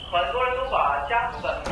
很多人都把家族的